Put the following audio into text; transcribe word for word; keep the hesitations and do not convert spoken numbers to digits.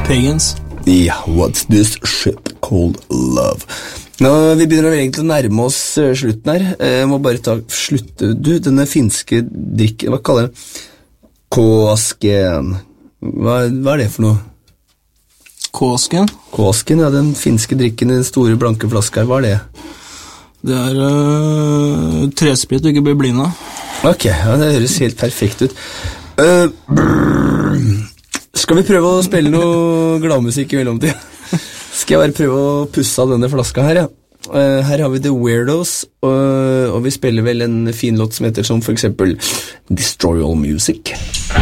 Pagans. Ja, what's this shit called love? Nå, vi begynner vel egentlig å nærme oss uh, slutten her. Jeg uh, må bare ta slutte. Du, denne finske drikken, hva kaller den? Kåsken. Hva, hva er det for noe? Kåsken? Kåsken, ja, den finske drikken i den store blanke flaska her, hva er det? Det er uh, tresprit du ikke blir blind av. Ok, ja, det høres helt perfekt ut. Uh, brrr. Skal vi prøve å spille noe gladmusikk i mellomtiden? Skal jeg bare prøve å pusse av denne flaska her, ja. Uh, her har vi The Weirdos, og, og vi spiller vel en fin låt som heter som for eksempel Destroy All Music.